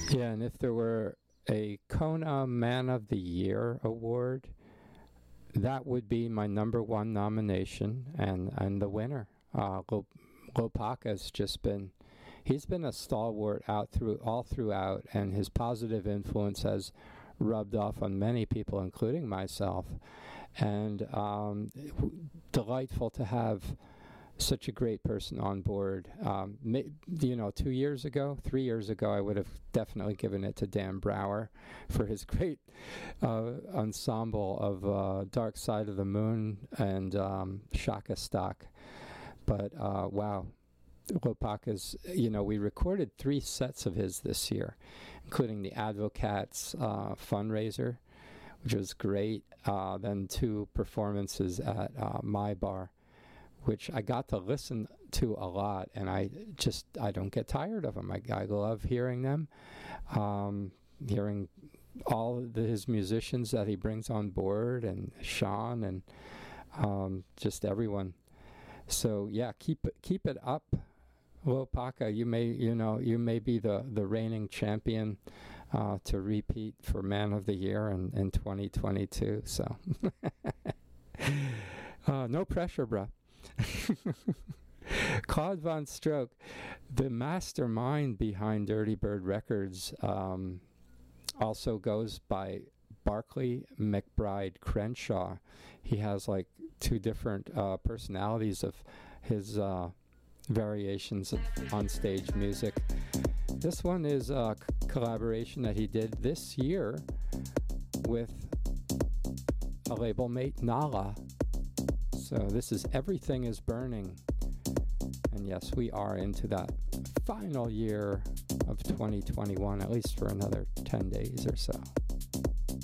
Yeah, and if there were a Kona Man of the Year award, that would be my number one nomination and the winner. Lopaka's just been, he's been a stalwart all throughout, and his positive influence has rubbed off on many people, including myself. And delightful to have such a great person on board. 3 years ago, I would have definitely given it to Dan Brower for his great ensemble of Dark Side of the Moon and Shaka Stock. But wow, Lopaka's, we recorded 3 sets of his this year, including the Advocats fundraiser, which was great. Then 2 performances at My Bar, which I got to listen to a lot, and I don't get tired of them. I love hearing them, hearing all of his musicians that he brings on board, and Sean, and just everyone. So yeah, keep it up, Lopaka. You may be the reigning champion to repeat for Man of the Year in 2022. So no pressure, bruh. Claude Von Stroke, the mastermind behind Dirty Bird Records, also goes by Barclay McBride Crenshaw. He has like 2 different personalities of his variations of on-stage music. This one is a collaboration that he did this year with a label mate, Nala. So this is Everything is Burning. And yes, we are into that final year of 2021, at least for another 10 days or so.